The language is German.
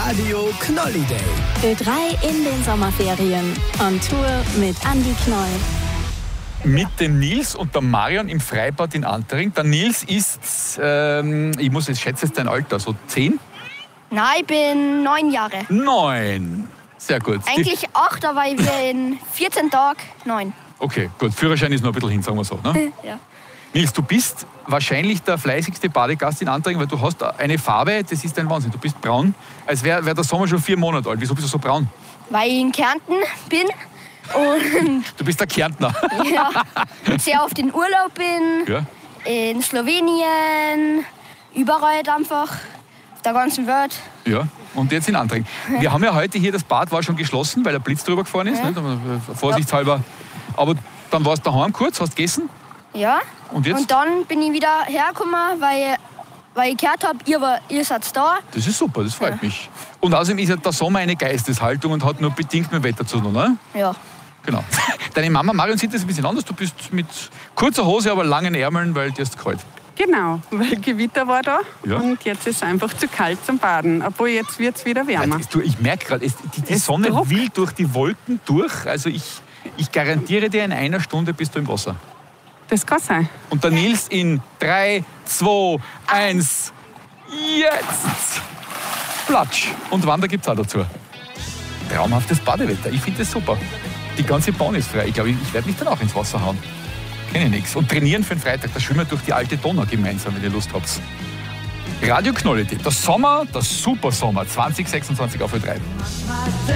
Radio Knolli Day. Ö3 in den Sommerferien. On Tour mit Andi Knoll. Mit dem Nils und der Marion im Freibad in Antering. Der Nils ist, ich muss jetzt schätzen, dein Alter, so 10? Nein, ich bin 9 Jahre. 9. Sehr gut. Eigentlich 8, aber ich bin in 14 Tagen 9. Okay, gut. Führerschein ist noch ein bisschen hin, sagen wir so. Ne? Ja. Nils, du bist wahrscheinlich der fleißigste Badegast in Antering, weil du hast eine Farbe, das ist ein Wahnsinn. Du bist braun, als wäre der Sommer schon 4 Monate alt. Wieso bist du so braun? Weil ich in Kärnten bin und Du bist der Kärntner. ja, sehr oft in Urlaub bin. Ja. In Slowenien, überall halt einfach, auf der ganzen Welt. Ja, und jetzt in Antering. Wir haben ja heute hier, das Bad war schon geschlossen, weil der Blitz drüber gefahren ist. Ja. Ne? Vorsichtshalber. Aber dann warst du daheim kurz, hast gegessen. Ja. Und jetzt? Und dann bin ich wieder hergekommen, weil ich gehört habe, ihr seid da. Das ist super, das freut mich. Und außerdem ist ja der Sommer eine Geisteshaltung und hat nur bedingt mit dem Wetter zu tun, ne? Ja. Genau. Deine Mama Marion sieht das ein bisschen anders. Du bist mit kurzer Hose, aber langen Ärmeln, weil dir ist kalt. Genau, weil Gewitter war da Ja. und jetzt ist es einfach zu kalt zum Baden. Obwohl jetzt wird es wieder wärmer. Ich merke gerade, die Sonne druckt. will durch die Wolken durch. Also ich garantiere dir, in einer Stunde bist du im Wasser. Das kann sein. Und der Nils in 3, 2, 1, jetzt! Platsch! Und Wander gibt es auch dazu. Traumhaftes Badewetter, ich finde das super. Die ganze Bahn ist frei. Ich glaube, ich werde mich dann auch ins Wasser hauen. Kenne ich nichts. Und trainieren für den Freitag, da schwimmen wir durch die alte Donau gemeinsam, wenn ihr Lust habt. Radio Knolli Day, der Sommer, der Supersommer 2026 auf Ö3.